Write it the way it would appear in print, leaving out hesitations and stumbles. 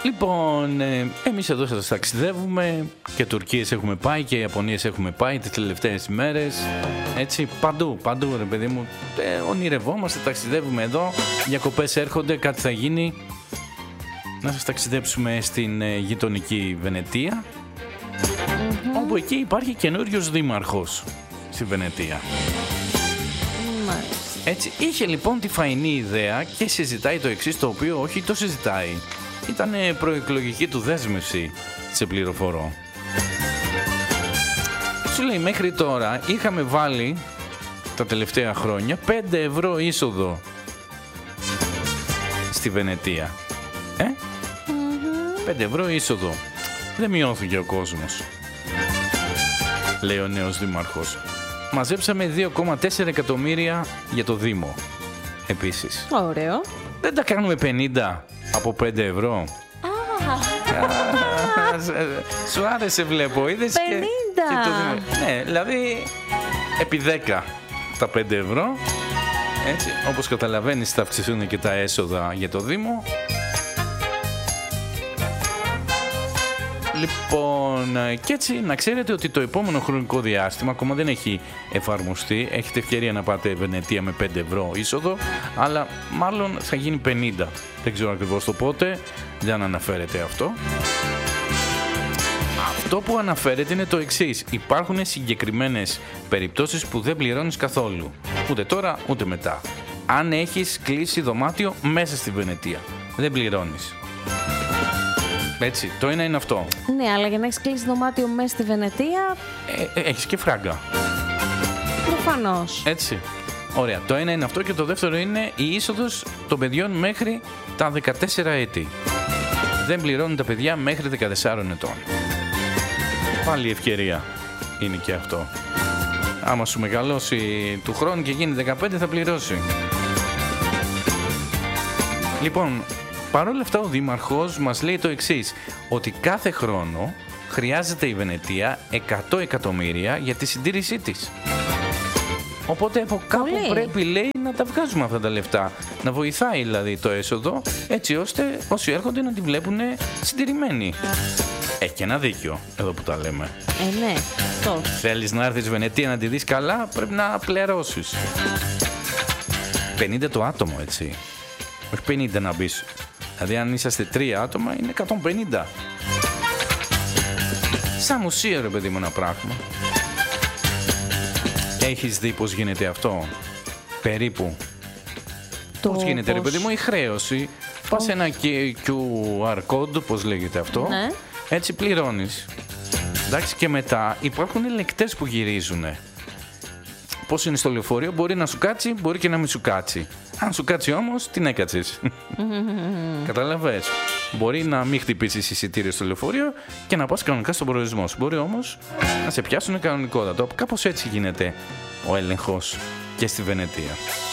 Λοιπόν, εμείς εδώ σας ταξιδεύουμε και Τουρκίες έχουμε πάει και Ιαπωνίες έχουμε πάει τις τελευταίες ημέρες. Έτσι, παντού ρε παιδί μου, ονειρευόμαστε, ταξιδεύουμε εδώ. Διακοπές έρχονται, κάτι θα γίνει. Να σας ταξιδέψουμε στην γειτονική Βενετία, όπου εκεί υπάρχει καινούριος δήμαρχος στη Βενετία. Έτσι, είχε λοιπόν τη φαϊνή ιδέα και συζητάει το εξής, το οποίο όχι το συζητάει. Ήταν προεκλογική του δέσμευση, σε πληροφορώ. Σου λέει, μέχρι τώρα είχαμε βάλει τα τελευταία χρόνια 5 ευρώ είσοδο στη Βενετία. 5 ευρώ είσοδο. Δεν μειώθηκε ο κόσμος, λέει ο νέος δήμαρχος. Μαζέψαμε 2,4 εκατομμύρια για το Δήμο. Επίσης. Ωραίο. Δεν τα κάνουμε 50 από 5 ευρώ. Σου άρεσε, βλέπω. Είδες 50. Ναι, δηλαδή επί 10 τα 5 ευρώ. Έτσι, όπως καταλαβαίνεις, θα αυξηθούν και τα έσοδα για το Δήμο. Λοιπόν, και έτσι να ξέρετε ότι το επόμενο χρονικό διάστημα ακόμα δεν έχει εφαρμοστεί. Έχετε ευκαιρία να πάτε Βενετία με 5 ευρώ είσοδο, αλλά μάλλον θα γίνει 50. Δεν ξέρω ακριβώς το πότε, δεν αναφέρεται αυτό. Αυτό που αναφέρεται είναι το εξής. Υπάρχουν συγκεκριμένες περιπτώσεις που δεν πληρώνεις καθόλου. Ούτε τώρα, ούτε μετά. Αν έχεις κλείσει δωμάτιο μέσα στη Βενετία, δεν πληρώνεις. Έτσι, το ένα είναι αυτό. Ναι, αλλά για να έχεις κλείσει δωμάτιο μέσα στη Βενετία... έχεις και φράγκα. Προφανώς. Έτσι. Ωραία. Το ένα είναι αυτό και το δεύτερο είναι η είσοδος των παιδιών μέχρι τα 14 έτη. Δεν πληρώνουν τα παιδιά μέχρι 14 ετών. Πάλι ευκαιρία είναι και αυτό. Άμα σου μεγαλώσει του χρόνου και γίνει 15 θα πληρώσει. Λοιπόν, παρόλα αυτά ο Δήμαρχος μας λέει το εξής, ότι κάθε χρόνο χρειάζεται η Βενετία 100 εκατομμύρια για τη συντήρησή της. Οπότε από κάπου πρέπει, λέει, να τα βγάζουμε αυτά τα λεφτά. Να βοηθάει δηλαδή το έσοδο, έτσι ώστε όσοι έρχονται να τη βλέπουν συντηρημένη. Έχει και ένα δίκιο εδώ που τα λέμε. Ναι, το. Θέλεις να έρθεις Βενετία να τη δεις καλά, πρέπει να πληρώσεις. 50 το άτομο, έτσι. Όχι 50 να μπεις. Δηλαδή αν είσαστε 3 άτομα είναι 150. Σαν μουσείο, ρε παιδί μου, ένα πράγμα. Έχεις δει πώς γίνεται αυτό? Περίπου. Πώς γίνεται, ρε παιδί μου, η χρέωση. Πας σε ένα QR code, πώς λέγεται αυτό. Ναι. Έτσι πληρώνεις. Εντάξει, και μετά υπάρχουν ελεκτές που γυρίζουν. Πώς είναι στο λεωφορείο, μπορεί να σου κάτσει, μπορεί και να μην σου κάτσει. Αν σου κάτσει όμως, την έκατσες. Καταλαβες. Μπορεί να μην χτυπήσεις εισιτήριο στο λεωφορείο και να πας κανονικά στον προορισμό σου. Μπορεί όμως να σε πιάσουν κανονικότατο. Κάπως έτσι γίνεται ο έλεγχος και στη Βενετία.